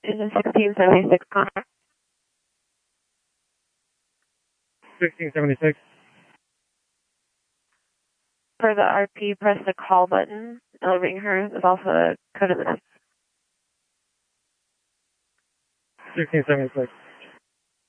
Is it 1676 Connor? 1676. For the RP, press the call button. It'll ring her. There's also a code of the 1676.